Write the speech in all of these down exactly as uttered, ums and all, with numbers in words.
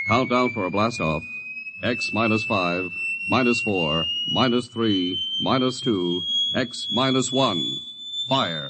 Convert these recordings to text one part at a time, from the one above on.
Countdown for a blast-off. X minus five, minus four, minus three, minus two, X minus one. Fire.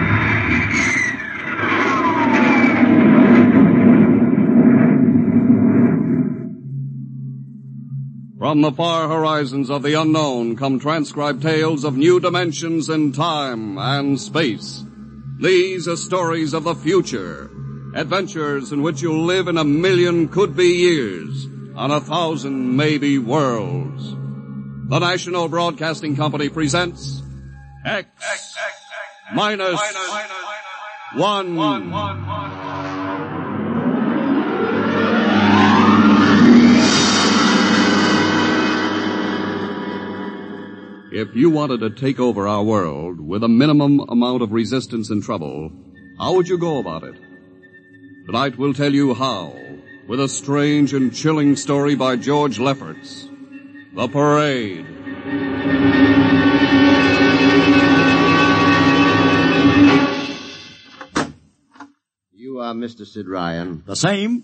From the far horizons of the unknown come transcribed tales of new dimensions in time and space. These are stories of the future, adventures in which you'll live in a million could-be years, on a thousand maybe worlds. The National Broadcasting Company presents X, X, X, X minus, minus, minus one. one, one, one. If you wanted to take over our world with a minimum amount of resistance and trouble, how would you go about it? Tonight we'll tell you how, with a strange and chilling story by George Lefferts. The Parade. You are Mister Sid Ryan. The same.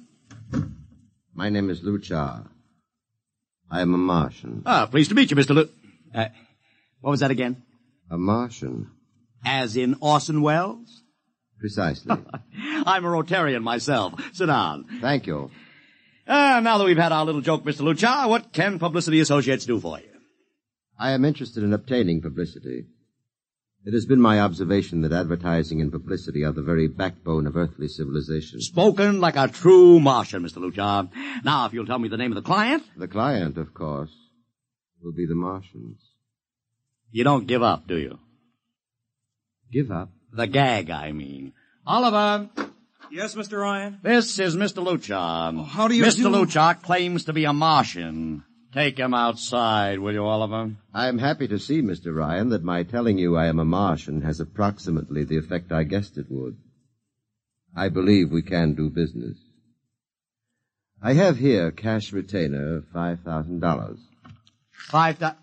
My name is Luchar. I am a Martian. Ah, pleased to meet you, Mister Lu... Uh, what was that again? A Martian. As in Orson Welles? Precisely. I'm a Rotarian myself. Sit down. Thank you. Ah, now that we've had our little joke, Mister Luchar, what can Publicity Associates do for you? I am interested in obtaining publicity. It has been my observation that advertising and publicity are the very backbone of earthly civilization. Spoken like a true Martian, Mister Luchar. Now, if you'll tell me the name of the client. The client, of course, will be the Martians. You don't give up, do you? Give up? The gag, I mean. Oliver. Yes, Mister Ryan? This is Mister Luchar. Oh, how do you Mister do? Luchar claims to be a Martian. Take him outside, will you, Oliver? I am happy to see, Mister Ryan, that my telling you I am a Martian has approximately the effect I guessed it would. I believe we can do business. I have here cash retainer of five thousand dollars. Five thousand...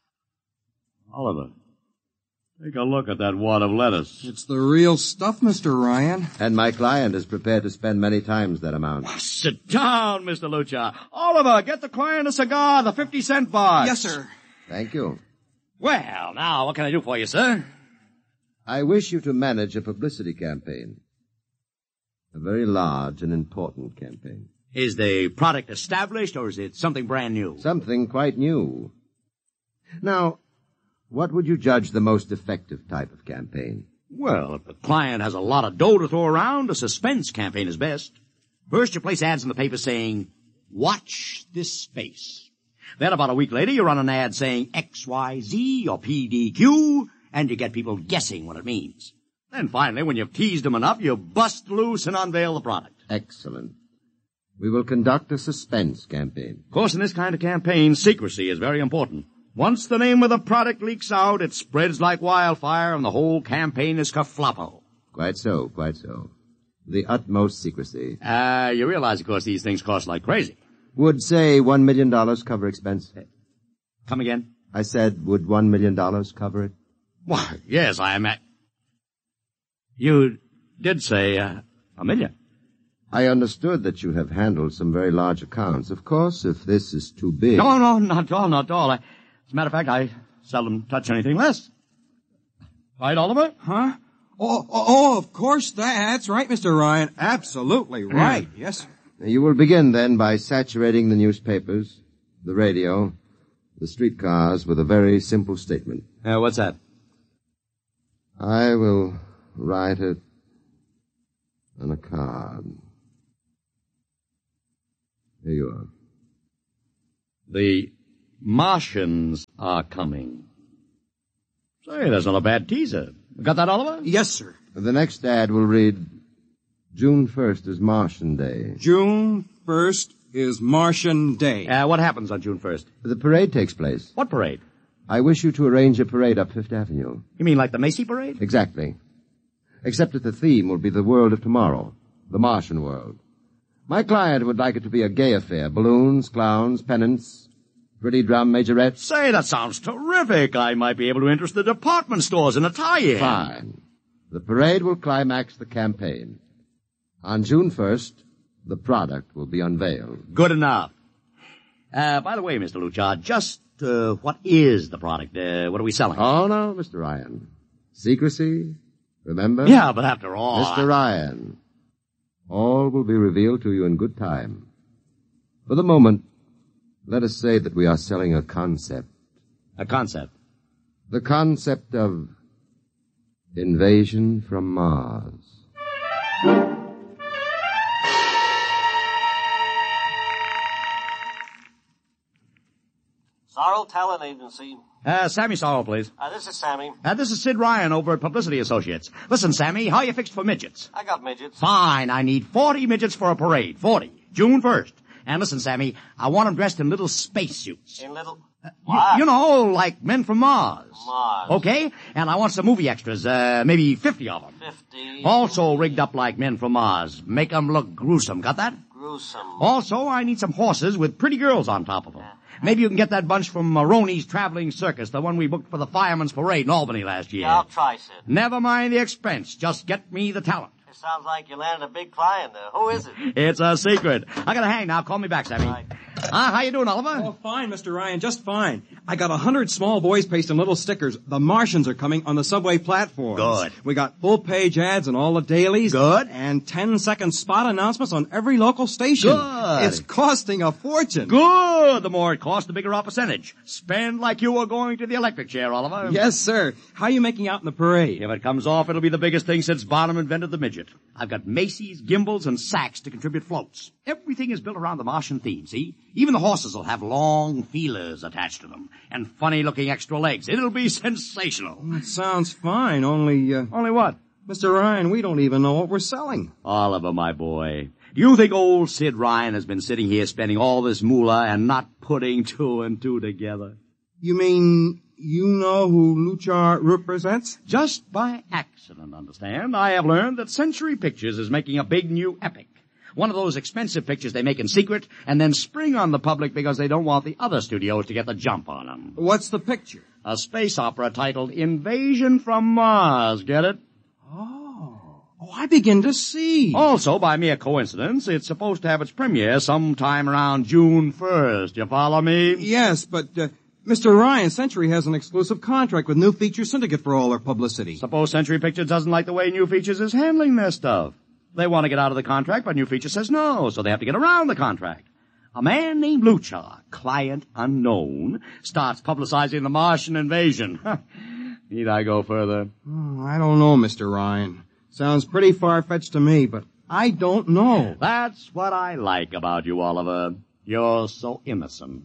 Oliver, take a look at that wad of lettuce. It's the real stuff, Mister Ryan. And my client is prepared to spend many times that amount. Oh, sit down, Mister Luchar. Oliver, get the client a cigar, the fifty-cent box. Yes, sir. Thank you. Well, now, what can I do for you, sir? I wish you to manage a publicity campaign. A very large and important campaign. Is the product established, or is it something brand new? Something quite new. Now, what would you judge the most effective type of campaign? Well, if the client has a lot of dough to throw around, a suspense campaign is best. First, you place ads in the paper saying, watch this space. Then about a week later, you run an ad saying X Y Z or P D Q, and you get people guessing what it means. Then finally, when you've teased them enough, you bust loose and unveil the product. Excellent. We will conduct a suspense campaign. Of course, in this kind of campaign, secrecy is very important. Once the name of the product leaks out, it spreads like wildfire, and the whole campaign is kerfloppo. Quite so, quite so. The utmost secrecy. Ah, uh, you realize, of course, these things cost like crazy. Would, say, one million dollars cover expense? Come again? I said, would one million dollars cover it? Why, yes, I am at... You did say uh, a million. I understood that you have handled some very large accounts. Of course, if this is too big... No, no, not at all, not at all. I, as a matter of fact, I seldom touch anything less. Right, Oliver? Huh? Oh, oh, oh, of course, that's right, Mister Ryan. Absolutely right, yes, sir. You will begin, then, by saturating the newspapers, the radio, the streetcars with a very simple statement. Uh, what's that? I will write it on a card. Here you are. The Martians are coming. Say, that's not a bad teaser. Got that, Oliver? Yes, sir. The next ad will read, June first is Martian Day. June first is Martian Day. Uh, what happens on June first? The parade takes place. What parade? I wish you to arrange a parade up Fifth Avenue. You mean like the Macy Parade? Exactly. Except that the theme will be the world of tomorrow, the Martian world. My client would like it to be a gay affair. Balloons, clowns, pennants, pretty drum majorettes. Say, that sounds terrific. I might be able to interest the department stores in a tie-in. Fine. The parade will climax the campaign. On June first, the product will be unveiled. Good enough. Uh, by the way, Mister Luchard, just, uh, what is the product? Uh, what are we selling? Oh, no, Mister Ryan. Secrecy, remember? Yeah, but after all... Mister Ryan, all will be revealed to you in good time. For the moment, let us say that we are selling a concept. A concept? The concept of invasion from Mars. Sorrel Talent Agency. Uh, Sammy Sorrell, please. Uh, this is Sammy. Uh, this is Sid Ryan over at Publicity Associates. Listen, Sammy, how you fixed for midgets? I got midgets. Fine, I need forty midgets for a parade. forty. June first. And listen, Sammy, I want them dressed in little spacesuits. In little... You, you know, like men from Mars. Mars. Okay? And I want some movie extras, uh, maybe fifty of them. Fifty. Also rigged up like men from Mars. Make them look gruesome. Got that? Gruesome. Also, I need some horses with pretty girls on top of them. Maybe you can get that bunch from Maroney's Traveling Circus, the one we booked for the Fireman's Parade in Albany last year. Yeah, I'll try, Sid. Never mind the expense. Just get me the talent. It sounds like you landed a big client there. Who is it? It's a secret. I gotta hang now. Call me back, Sammy. Right. Ah, how you doing, Oliver? Oh, fine, Mister Ryan, just fine. I got a hundred small boys pasting little stickers. The Martians are coming on the subway platforms. Good. We got full-page ads in all the dailies. Good. And ten-second spot announcements on every local station. Good. It's costing a fortune. Good. The more it costs, the bigger our percentage. Spend like you were going to the electric chair, Oliver. Yes, sir. How are you making out in the parade? If it comes off, it'll be the biggest thing since Barnum invented the midget. I've got Macy's, Gimbals, and Saks to contribute floats. Everything is built around the Martian theme, see? Even the horses will have long feelers attached to them and funny-looking extra legs. It'll be sensational. That sounds fine, only, uh... Only what? Mister Ryan, we don't even know what we're selling. Oliver, my boy, do you think old Sid Ryan has been sitting here spending all this moolah and not putting two and two together? You mean you know who Luchar represents? Just by accident, understand? I have learned that Century Pictures is making a big new epic. One of those expensive pictures they make in secret and then spring on the public because they don't want the other studios to get the jump on them. What's the picture? A space opera titled Invasion from Mars, get it? Oh. Oh, I begin to see. Also, by mere coincidence, it's supposed to have its premiere sometime around June first. You follow me? Yes, but, uh, Mister Ryan, Century has an exclusive contract with New Feature Syndicate for all their publicity. Suppose Century Pictures doesn't like the way New Features is handling their stuff. They want to get out of the contract, but New Feature says no, so they have to get around the contract. A man named Luchar, client unknown, starts publicizing the Martian invasion. Need I go further? Oh, I don't know, Mister Ryan. Sounds pretty far-fetched to me, but I don't know. That's what I like about you, Oliver. You're so innocent.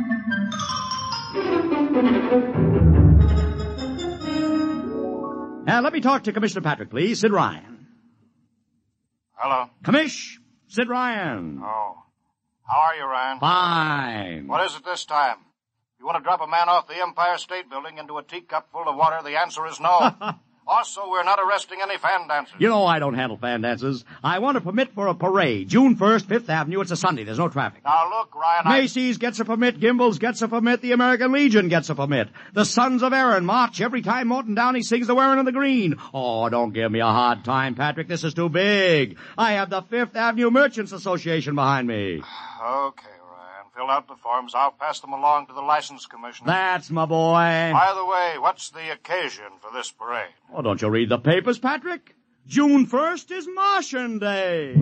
Now, let me talk to Commissioner Patrick, please. Sid Ryan. Hello. Commish, Sid Ryan. Oh. How are you, Ryan? Fine. What is it this time? You want to drop a man off the Empire State Building into a teacup full of water? The answer is no. Also, we're not arresting any fan dancers. You know I don't handle fan dances. I want a permit for a parade. June first, Fifth Avenue. It's a Sunday. There's no traffic. Now, look, Ryan, I... Macy's gets a permit. Gimbals gets a permit. The American Legion gets a permit. The Sons of Erin march every time Morton Downey sings the Wearing of the Green. Oh, don't give me a hard time, Patrick. This is too big. I have the Fifth Avenue Merchants Association behind me. Okay, Ryan. Fill out the forms. I'll pass them along to the License Commission. That's my boy. By the way, what's the occasion for this parade? Oh, don't you read the papers, Patrick? June first is Martian Day.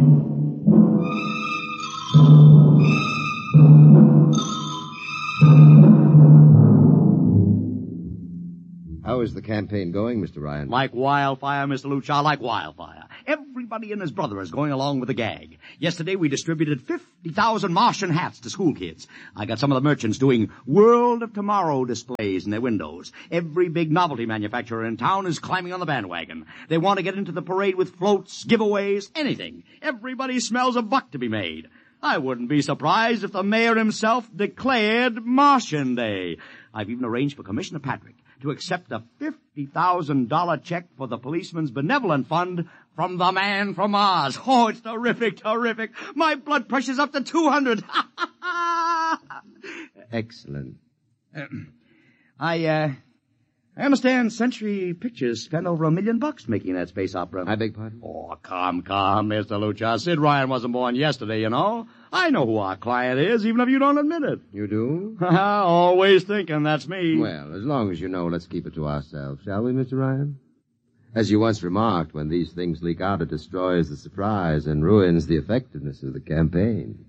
How is the campaign going, Mister Ryan? Like wildfire, Mister Luchar, like wildfire. Everybody and his brother is going along with the gag. Yesterday we distributed fifty thousand Martian hats to school kids. I got some of the merchants doing World of Tomorrow displays in their windows. Every big novelty manufacturer in town is climbing on the bandwagon. They want to get into the parade with floats, giveaways, anything. Everybody smells a buck to be made. I wouldn't be surprised if the mayor himself declared Martian Day. I've even arranged for Commissioner Patrick to accept a fifty thousand dollars check for the Policeman's Benevolent Fund from the man from Mars. Oh, it's terrific, terrific. My blood pressure's up to two hundred. Excellent. I, uh, I understand Century Pictures spent over a million bucks making that space opera. I beg pardon? Oh, come, come, Mister Lucha. Sid Ryan wasn't born yesterday, you know. I know who our client is, even if you don't admit it. You do? Always thinking that's me. Well, as long as you know, let's keep it to ourselves, shall we, Mister Ryan? As you once remarked, when these things leak out, it destroys the surprise and ruins the effectiveness of the campaign.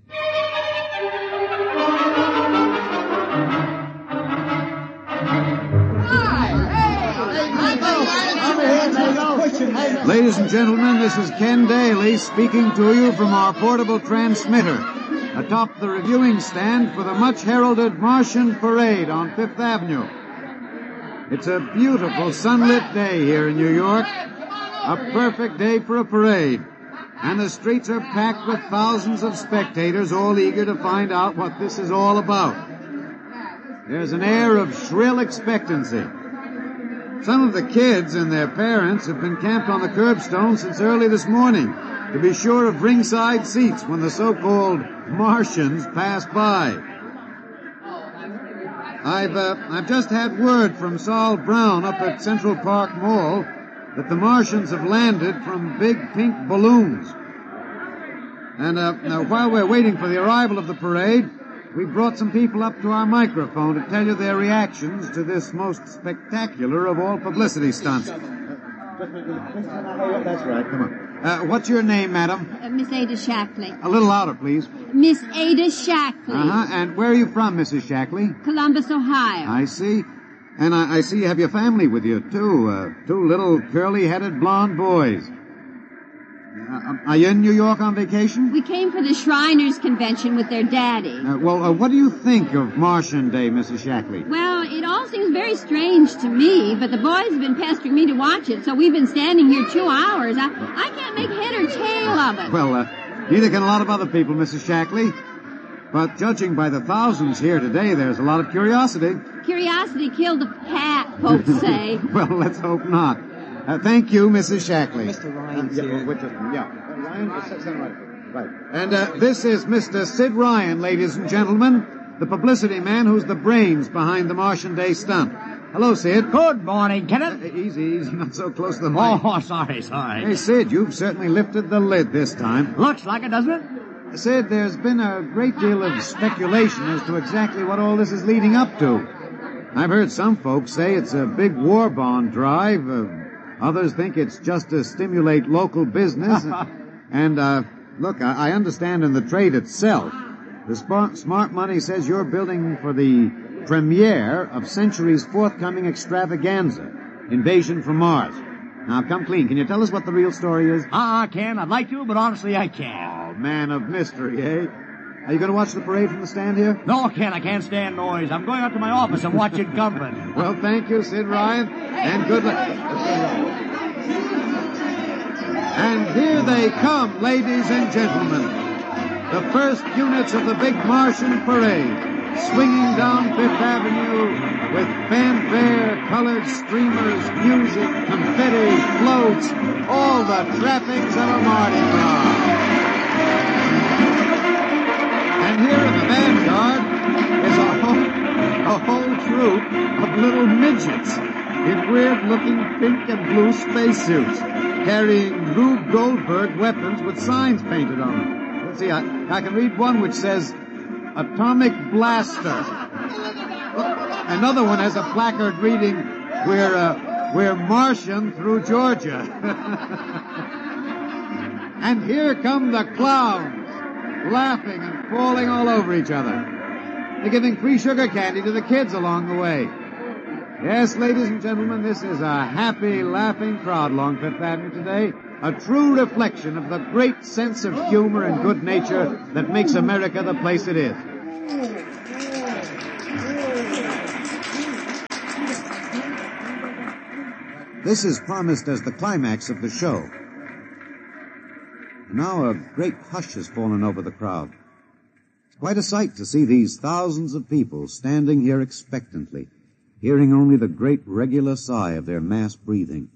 Ladies and gentlemen, this is Ken Daly speaking to you from our portable transmitter atop the reviewing stand for the much-heralded Martian Parade on Fifth Avenue. It's a beautiful sunlit day here in New York, a perfect day for a parade, and the streets are packed with thousands of spectators all eager to find out what this is all about. There's an air of shrill expectancy. Some of the kids and their parents have been camped on the curbstone since early this morning to be sure of ringside seats when the so-called Martians pass by. I've, uh, I've just had word from Saul Brown up at Central Park Mall that the Martians have landed from big pink balloons. And uh, now, while we're waiting for the arrival of the parade, we brought some people up to our microphone to tell you their reactions to this most spectacular of all publicity stunts. That's right, come on. Uh, what's your name, madam? Uh, Miss Ada Shackley. A little louder, please. Miss Ada Shackley. Uh-huh, and where are you from, Missus Shackley? Columbus, Ohio. I see. And I, I see you have your family with you, too. Uh, two little curly-headed blonde boys. Uh, are you in New York on vacation? We came for the Shriners Convention with their daddy. Uh, well, uh, what do you think of Martian Day, Missus Shackley? Well, it all seems very strange to me, but the boys have been pestering me to watch it, so we've been standing here two hours. I, I can't make head or tail of it. Well, uh, neither can a lot of other people, Missus Shackley. But judging by the thousands here today, there's a lot of curiosity. Curiosity killed the cat, folks say. Well, let's hope not. Uh, thank you, Missus Shackley. Mister Ryan's uh, yeah, here. Which of them? Yeah. Uh, Ryan, uh, sit down right. Right. And uh, this is Mister Sid Ryan, ladies and gentlemen, the publicity man who's the brains behind the Martian Day stunt. Hello, Sid. Good morning, Kenneth. Uh, easy, easy, not so close to the mic. Oh, sorry, sorry. Hey, Sid, you've certainly lifted the lid this time. Looks like it, doesn't it? Sid, there's been a great deal of speculation as to exactly what all this is leading up to. I've heard some folks say it's a big war bond drive. Uh, others think it's just to stimulate local business. and, uh, look, I, I understand in the trade itself, the smart, smart money says you're building for the premiere of Century's forthcoming extravaganza, Invasion from Mars. Now, come clean. Can you tell us what the real story is? Ah, I can. I'd like to, but honestly, I can't. Oh, man of mystery, eh? Are you going to watch the parade from the stand here? No, Ken, I can't stand noise. I'm going up to my office and watch it govern. Well, thank you, Sid Ryan, and good luck. And here they come, ladies and gentlemen. The first units of the big Martian parade, swinging down Fifth Avenue with fanfare, colored streamers, music, confetti, floats, all the trappings of a Mardi Gras. And here in the vanguard is a whole, a whole troop of little midgets in weird-looking pink and blue spacesuits, carrying Rube Goldberg weapons with signs painted on them. Let's see, I, I can read one which says, Atomic Blaster. Another one has a placard reading, We're, uh, we're Martian through Georgia. And here come the clowns, laughing and falling all over each other. They're giving free sugar candy to the kids along the way. Yes, ladies and gentlemen, this is a happy, laughing crowd along Fifth Avenue today. A true reflection of the great sense of humor and good nature that makes America the place it is. This is promised as the climax of the show. Now a great hush has fallen over the crowd. It's quite a sight to see these thousands of people standing here expectantly, hearing only the great regular sigh of their mass breathing.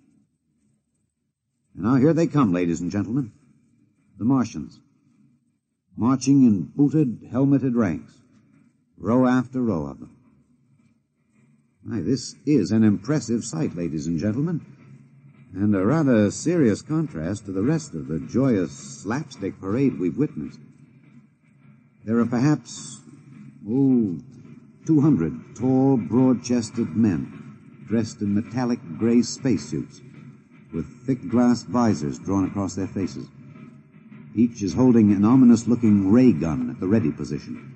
And now here they come, ladies and gentlemen, the Martians, marching in booted, helmeted ranks, row after row of them. Why, this is an impressive sight, ladies and gentlemen, and a rather serious contrast to the rest of the joyous slapstick parade we've witnessed. There are perhaps, oh, two hundred tall, broad-chested men dressed in metallic gray spacesuits with thick glass visors drawn across their faces. Each is holding an ominous-looking ray gun at the ready position.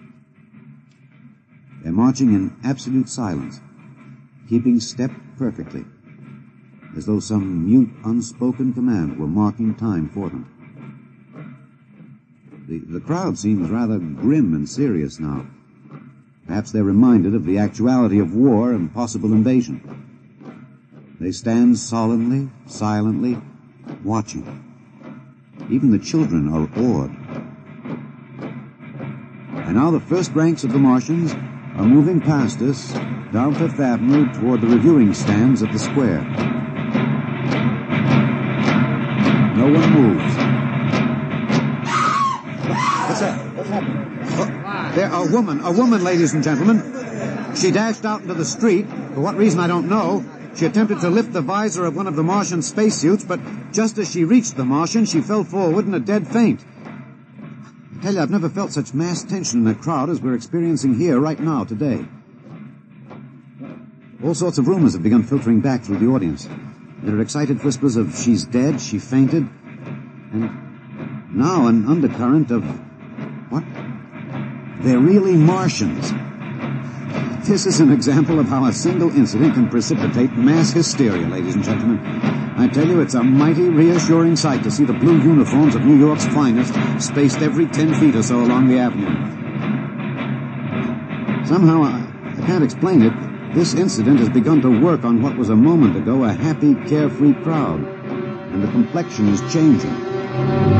They're marching in absolute silence, keeping step perfectly, as though some mute, unspoken command were marking time for them. The, the crowd seems rather grim and serious now. Perhaps they're reminded of the actuality of war and possible invasion. They stand solemnly, silently, watching. Even the children are awed. And now the first ranks of the Martians are moving past us down Fifth Avenue toward the reviewing stands at the square. No one moves. What's that? What's happening? Oh, there, a woman, a woman, ladies and gentlemen. She dashed out into the street. For what reason, I don't know. She attempted to lift the visor of one of the Martian spacesuits, but just as she reached the Martian, she fell forward in a dead faint. I tell you, I've never felt such mass tension in a crowd as we're experiencing here right now, today. All sorts of rumors have begun filtering back through the audience. There are excited whispers of she's dead, she fainted, and now an undercurrent of, what? They're really Martians. This is an example of how a single incident can precipitate mass hysteria, ladies and gentlemen. I tell you, it's a mighty reassuring sight to see the blue uniforms of New York's finest spaced every ten feet or so along the avenue. Somehow, I, I can't explain it, this incident has begun to work on what was a moment ago a happy, carefree crowd, and the complexion is changing.